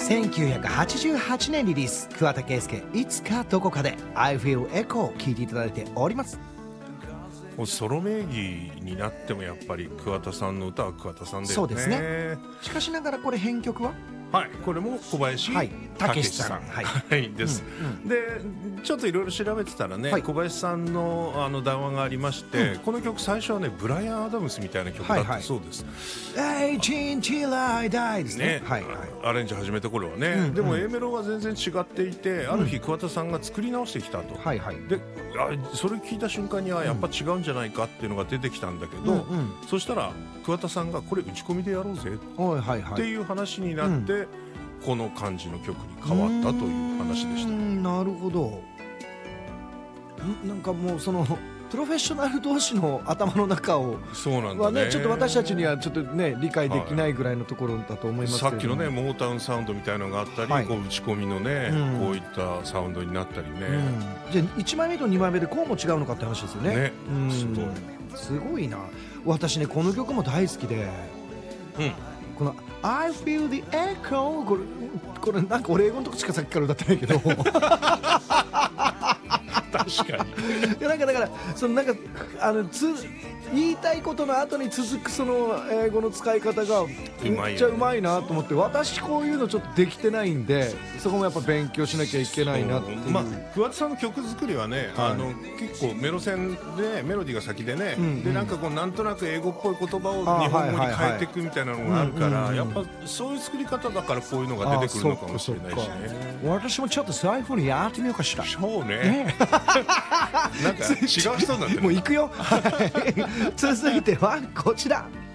1988年リリース、桑田佳祐、いつかどこかで I Feel Echo を聴いていただいております。 ソロ名義になってもやっぱり桑田さんの歌は桑田さんだよね。 そうですね。しかしながらこれ編曲ははい、これも小林武史さん、はいです。でちょっといろいろ調べてたらね、小林さんの談話がありまして、この曲最初はねブライアン・アダムスみたいな曲だったそうです。 18 till I die ですね。 アレンジ始めた頃はね、でも A メロが全然違っていて、ある日桑田さんが作り直してきたと。でそれ聞いた瞬間にはやっぱ違うんじゃないかっていうのが出てきたんだけど、そしたら桑田さんがこれ打ち込みでやろうぜっていう話になって、この感じの曲に変わったという話でした。 なるほど。なんかもうそのプロフェッショナル同士の頭の中をはね、ちょっと私たちにはちょっとね理解できないぐらいのところだと思いますけど、 さっきのねモータウンサウンドみたいなのがあったり、こう打ち込みのね、こういったサウンドになったりね。 じゃあ1枚目と2枚目でこうも違うのかって話ですよね。すごいな。私ねこの曲も大好きで、この I feel the echo、 これなんか俺英語のとこしかさっきから歌ってないけど確かになんかだからそのなんか言いたいことの後に続くその英語の使い方がめっちゃうまいなと思って、私こういうのちょっとできてないんで、そこもやっぱ勉強しなきゃいけないなっていう。 桑田さんの曲作りはね、結構メロ線でメロディーが先でね、でなんかこうなんとなく英語っぽい言葉を日本語に変えていくみたいなのがあるから、やっぱそういう作り方だからこういうのが出てくるのかもしれないしね。 私もちょっとそういう風にやってみようかしら。 そうねなんか違う人になってる。 もう行くよ続いてはこちら。